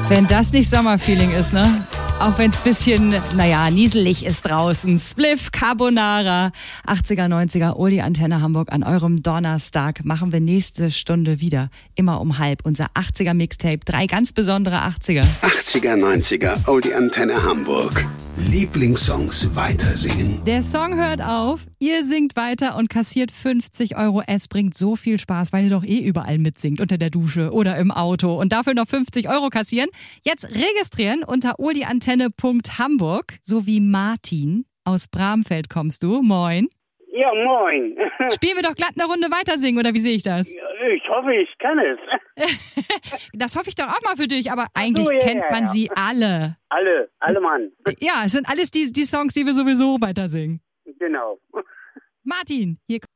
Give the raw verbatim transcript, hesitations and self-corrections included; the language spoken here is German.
Wenn das nicht Sommerfeeling ist, ne? Auch wenn es ein bisschen, naja, nieselig ist draußen. Spliff, Carbonara, achtziger, neunziger, Oldie Antenne Hamburg an eurem Donnerstag machen wir nächste Stunde wieder. Immer um halb. Unser achtziger Mixtape. Drei ganz besondere achtziger. achtziger, neunziger, Oldie Antenne Hamburg. Lieblingssongs weitersingen. Der Song hört auf, ihr singt weiter und kassiert fünfzig Euro. Es bringt so viel Spaß, weil ihr doch eh überall mitsingt. Unter der Dusche oder im Auto. Und dafür noch fünfzig Euro kassieren. Jetzt registrieren unter oldieantenne punkt hamburg. So wie Martin aus Bramfeld kommst du. Moin. Ja, moin. Spielen wir doch glatt eine Runde weitersingen, oder wie sehe ich das? Ich hoffe, ich kann es. Das hoffe ich doch auch mal für dich, aber eigentlich so, ja, kennt ja, man ja. sie alle. Alle, alle Mann. Ja, es sind alles die, die Songs, die wir sowieso weitersingen. Genau. Martin, hier